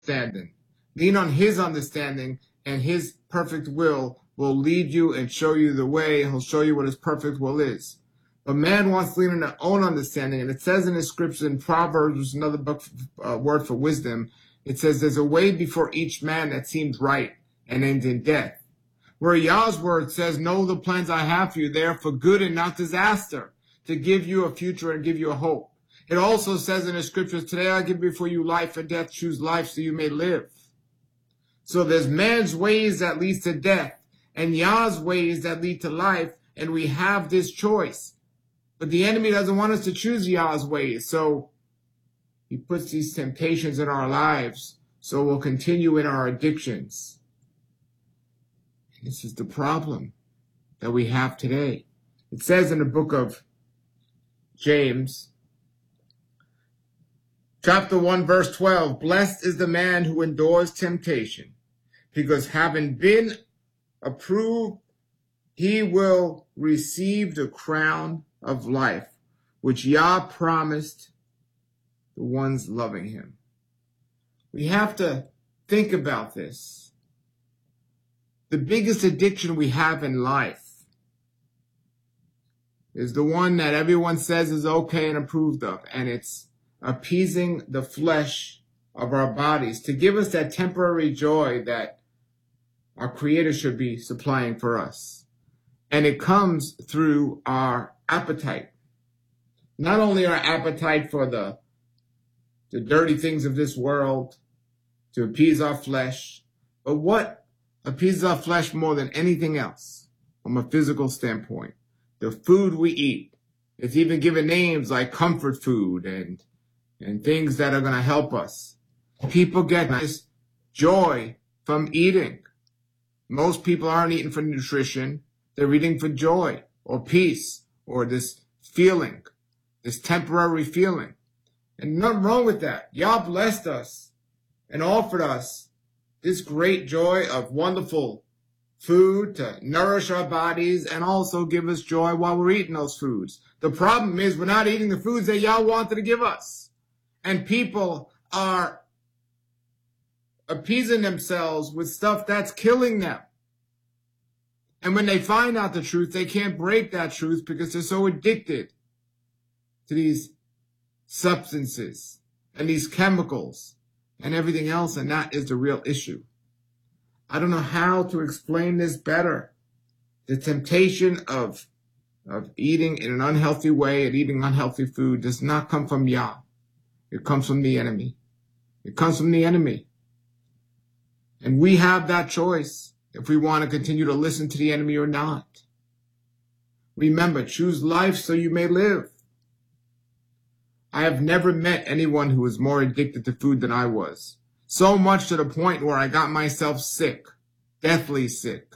understanding. Lean on his understanding, and his perfect will lead you and show you the way. He'll show you what his perfect will is. But man wants to lean on their own understanding. And it says in the scripture in Proverbs, which is another book, word for wisdom, it says there's a way before each man that seems right and ends in death. Where Yah's word says, know the plans I have for you. They are for good and not disaster, to give you a future and give you a hope. It also says in the scriptures, today I give before you life and death. Choose life so you may live. So there's man's ways that leads to death and Yah's ways that lead to life. And we have this choice. But the enemy doesn't want us to choose Yah's ways. So he puts these temptations in our lives. So we'll continue in our addictions. And this is the problem that we have today. It says in the book of James, chapter 1, verse 12, blessed is the man who endures temptation, because having been approved, he will receive the crown of life, which Yah promised the ones loving him. We have to think about this. The biggest addiction we have in life is the one that everyone says is okay and approved of, and it's appeasing the flesh of our bodies to give us that temporary joy that our Creator should be supplying for us. And it comes through our appetite. Not only our appetite for the dirty things of this world to appease our flesh, but what appeases our flesh more than anything else from a physical standpoint? The food we eat. It's even given names like comfort food and things that are going to help us. People get this joy from eating. Most people aren't eating for nutrition. They're eating for joy or peace or this feeling, this temporary feeling. And nothing wrong with that. Yah blessed us and offered us this great joy of wonderful food to nourish our bodies and also give us joy while we're eating those foods. The problem is we're not eating the foods that Yah wanted to give us. And people are appeasing themselves with stuff that's killing them. And when they find out the truth, they can't break that truth because they're so addicted to these substances and these chemicals and everything else, and that is the real issue. I don't know how to explain this better. The temptation of eating in an unhealthy way and eating unhealthy food does not come from Yah. It comes from the enemy. It comes from the enemy. And we have that choice if we want to continue to listen to the enemy or not. Remember, choose life so you may live. I have never met anyone who was more addicted to food than I was. So much to the point where I got myself sick, deathly sick.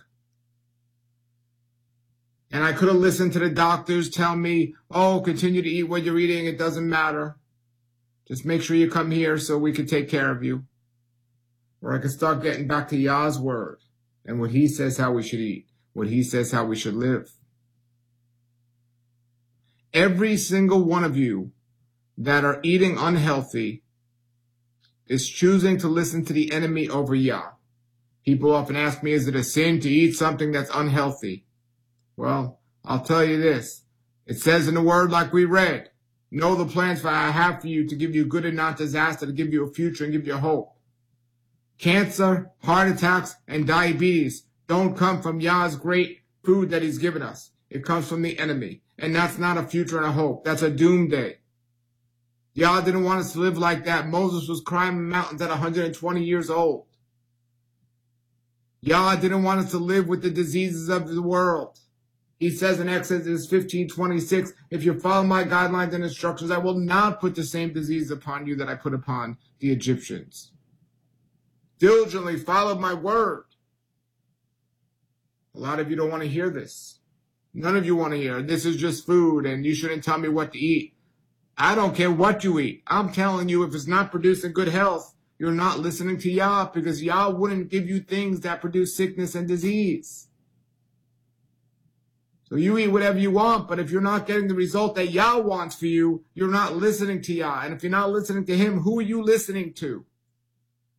And I could have listened to the doctors tell me, oh, continue to eat what you're eating. It doesn't matter. Just make sure you come here so we can take care of you. Or I could start getting back to Yah's word and what he says how we should eat, what he says how we should live. Every single one of you that are eating unhealthy is choosing to listen to the enemy over Yah. People often ask me, is it a sin to eat something that's unhealthy? Well, I'll tell you this. It says in the word like we read, know the plans that I have for you to give you good and not disaster, to give you a future and give you hope. Cancer, heart attacks, and diabetes don't come from Yah's great food that he's given us. It comes from the enemy. And that's not a future and a hope. That's a doomsday. Yah didn't want us to live like that. Moses was climbing mountains at 120 years old. Yah didn't want us to live with the diseases of the world. He says in Exodus 15:26, if you follow my guidelines and instructions, I will not put the same disease upon you that I put upon the Egyptians. Diligently follow my word. A lot of you don't want to hear this. None of you want to hear it. This is just food and you shouldn't tell me what to eat. I don't care what you eat. I'm telling you, if it's not producing good health, you're not listening to Yah, because Yah wouldn't give you things that produce sickness and disease. So you eat whatever you want, but if you're not getting the result that Yah wants for you, you're not listening to Yah. And if you're not listening to him, who are you listening to?